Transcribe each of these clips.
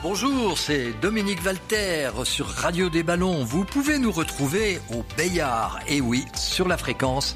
Bonjour, c'est Dominique Valter sur Radio des Ballons. Vous pouvez nous retrouver au Bayard, et oui, sur la fréquence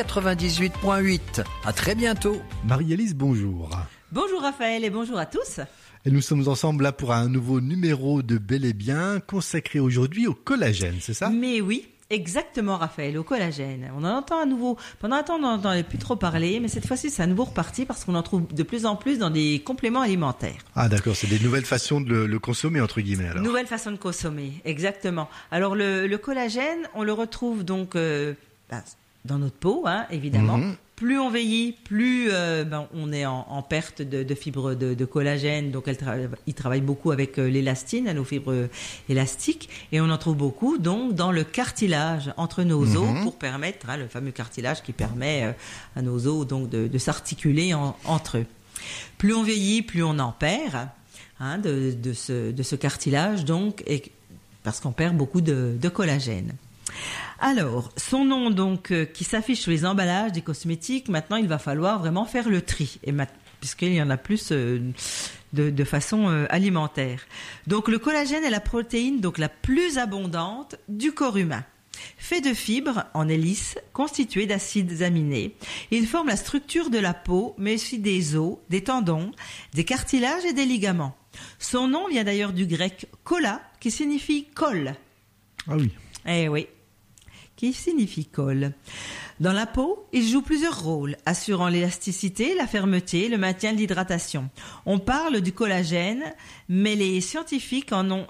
98.8. À très bientôt. Marie-Élise, bonjour. Bonjour Raphaël et bonjour à tous. Et nous sommes ensemble là pour un nouveau numéro de Bel et Bien consacré aujourd'hui au collagène, c'est ça ? Mais oui, exactement Raphaël, au collagène. On en entend à nouveau. Pendant un temps, on n'en entendait plus trop parler, mais cette fois-ci, c'est à nouveau reparti parce qu'on en trouve de plus en plus dans des compléments alimentaires. Ah d'accord, c'est des nouvelles façons de le consommer entre guillemets alors. Nouvelle façon de consommer, exactement. Alors le collagène, on le retrouve donc dans notre peau, évidemment. Mm-hmm. Plus on vieillit, plus on est en perte de fibres de collagène. Donc il travaille beaucoup avec l'élastine, nos fibres élastiques, et on en trouve beaucoup donc dans le cartilage entre nos os pour permettre le fameux cartilage qui permet à nos os donc de s'articuler entre eux. Plus on vieillit, plus on en perd de ce cartilage donc, et parce qu'on perd beaucoup de collagène. Alors, son nom donc qui s'affiche sur les emballages des cosmétiques, maintenant il va falloir vraiment faire le tri, puisqu'il y en a plus de façon alimentaire. Donc le collagène est la protéine donc la plus abondante du corps humain. Fait de fibres en hélice constituées d'acides aminés, il forme la structure de la peau, mais aussi des os, des tendons, des cartilages et des ligaments. Son nom vient d'ailleurs du grec kolla, qui signifie colle. Ah oui. Eh oui. Qui signifie colle. Dans la peau, il joue plusieurs rôles, assurant l'élasticité, la fermeté, le maintien de l'hydratation. On parle du collagène, mais les scientifiques en ont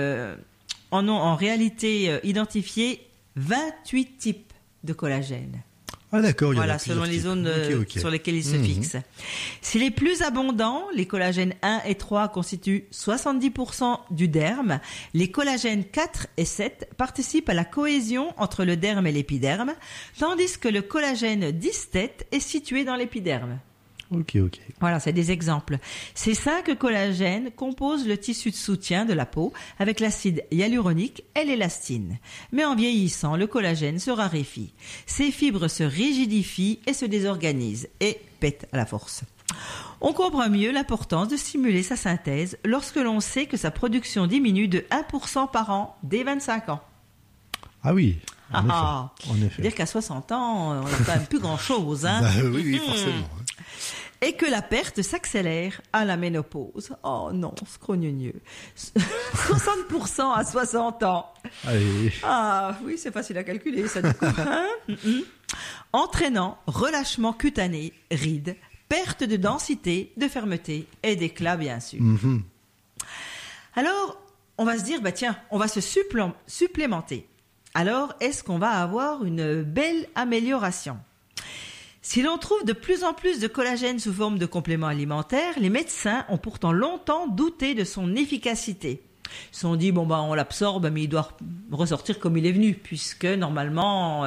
en réalité identifié 28 types de collagène. Ah d'accord, il y en a selon les zones sur lesquelles il se fixe. Si les plus abondants, les collagènes 1 et 3 constituent 70% du derme, les collagènes 4 et 7 participent à la cohésion entre le derme et l'épiderme, tandis que le collagène 17 est situé dans l'épiderme. Ok. Voilà, c'est des exemples. Ces 5 collagènes composent le tissu de soutien de la peau avec l'acide hyaluronique et l'élastine. Mais en vieillissant, le collagène se raréfie. Ses fibres se rigidifient et se désorganisent et pètent à la force. On comprend mieux l'importance de stimuler sa synthèse lorsque l'on sait que sa production diminue de 1% par an dès 25 ans. Ah oui, en effet. C'est-à-dire qu'à 60 ans, on n'a quand même plus grand-chose. Oui, forcément. Et que la perte s'accélère à la ménopause. Oh non, scrogneux. 60% à 60 ans. Allez. Ah oui, c'est facile à calculer, ça du coup. Entraînant relâchement cutané, rides, perte de densité, de fermeté et d'éclat, bien sûr. Alors, on va se dire, on va se supplémenter. Alors, est-ce qu'on va avoir une belle amélioration ? Si l'on trouve de plus en plus de collagène sous forme de complément alimentaire, les médecins ont pourtant longtemps douté de son efficacité. Ils se sont dit, on l'absorbe, mais il doit ressortir comme il est venu, puisque normalement,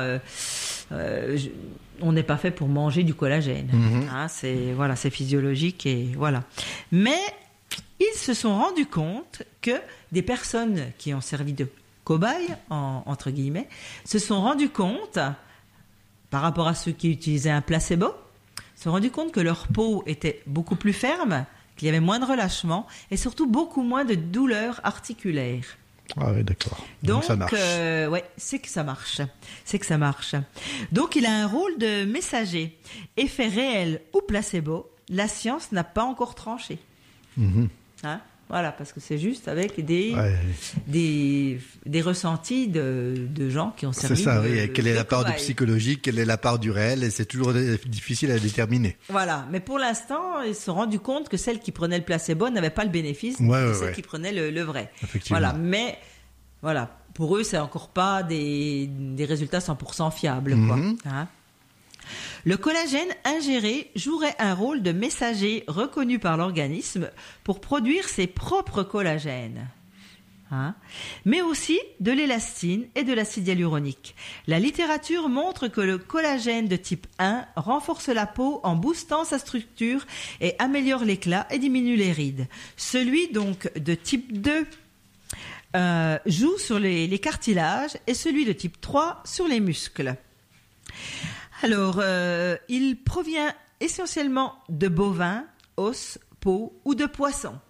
on n'est pas fait pour manger du collagène. C'est physiologique et voilà. Mais ils se sont rendus compte que des personnes qui ont servi de cobayes, entre guillemets, se sont rendus compte, par rapport à ceux qui utilisaient un placebo, se sont rendus compte que leur peau était beaucoup plus ferme, qu'il y avait moins de relâchement et surtout beaucoup moins de douleurs articulaires. Ah oui, d'accord. Donc ça marche. C'est que ça marche. Donc il a un rôle de messager. Effet réel ou placebo, la science n'a pas encore tranché. Voilà, parce que c'est juste avec des ressentis de gens qui ont servi. C'est ça, oui. Quelle est la part du psychologique, quelle est la part du réel, et c'est toujours difficile à déterminer. Voilà, mais pour l'instant, ils se sont rendus compte que celles qui prenaient le placebo n'avaient pas le bénéfice de celles qui prenaient le vrai. Effectivement. Voilà, mais voilà, pour eux, c'est encore pas des résultats 100% fiables, quoi. Le collagène ingéré jouerait un rôle de messager reconnu par l'organisme pour produire ses propres collagènes. Mais aussi de l'élastine et de l'acide hyaluronique. La littérature montre que le collagène de type 1 renforce la peau en boostant sa structure et améliore l'éclat et diminue les rides. Celui donc de type 2 joue sur les cartilages et celui de type 3 sur les muscles. Alors, il provient essentiellement de bovins, os, peau ou de poissons.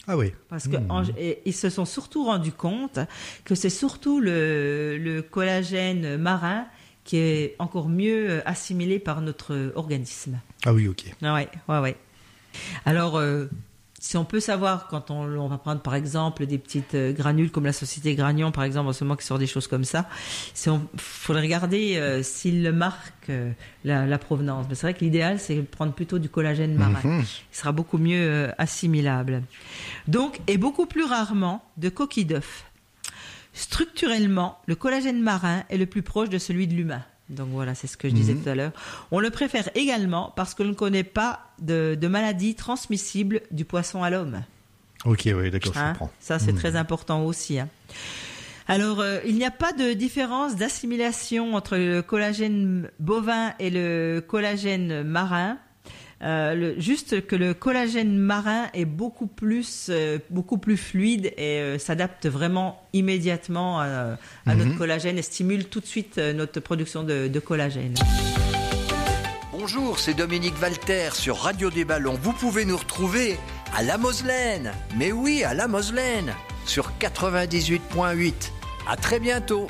Ah oui. Parce que ils se sont surtout rendus compte que c'est surtout le collagène marin qui est encore mieux assimilé par notre organisme. Ah oui, ok. Ouais. Alors, si on peut savoir, quand on va prendre par exemple des petites granules comme la société Granion, par exemple, en ce moment qui sort des choses comme ça, faudrait regarder s'il marque la provenance. Mais c'est vrai que l'idéal, c'est de prendre plutôt du collagène marin. Il sera beaucoup mieux assimilable. Donc, et beaucoup plus rarement de coquille d'œuf. Structurellement, le collagène marin est le plus proche de celui de l'humain. Donc voilà, c'est ce que je disais tout à l'heure. On le préfère également parce que l'on ne connaît pas de maladie transmissible du poisson à l'homme. Ok, oui, d'accord, je comprends. Ça, c'est très important aussi. Alors, il n'y a pas de différence d'assimilation entre le collagène bovin et le collagène marin. Juste que le collagène marin est beaucoup plus fluide et s'adapte vraiment immédiatement à notre collagène et stimule tout de suite notre production de collagène. Bonjour, c'est Dominique Walter sur Radio des Ballons. Vous pouvez nous retrouver à La Moselaine. Mais oui, à La Moselaine, sur 98.8. À très bientôt.